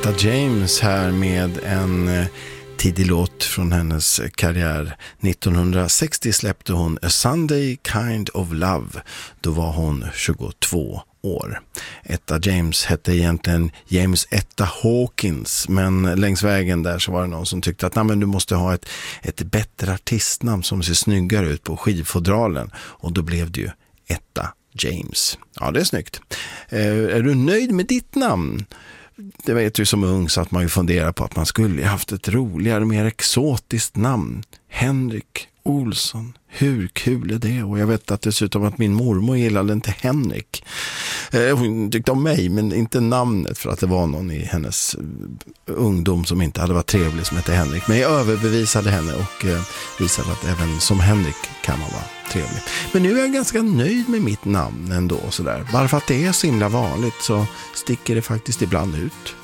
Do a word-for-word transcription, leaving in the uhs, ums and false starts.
Etta James här med en tidig låt från hennes karriär. nittonhundrasextio släppte hon A Sunday Kind of Love. Då var hon tjugotvå år. Etta James hette egentligen James Etta Hawkins, men längs vägen där så var det någon som tyckte att nej, men du måste ha ett, ett bättre artistnamn som ser snyggare ut på skivfodralen, och då blev det ju Etta James. Ja, det är snyggt. Eh, är du nöjd med ditt namn? Det vet ju som ung så att man ju funderar på att man skulle haft ett roligare, mer exotiskt namn. Henrik Olsson. Hur kul är det? Och jag vet att dessutom att min mormor gillade inte Henrik. Eh, hon tyckte om mig, men inte namnet, för att det var någon i hennes ungdom som inte hade varit trevlig som hette Henrik. Men jag överbevisade henne och eh, visade att även som Henrik kan man vara trevlig. Men nu är jag ganska nöjd med mitt namn ändå. Sådär. Bara för att det är så himla vanligt så sticker det faktiskt ibland ut.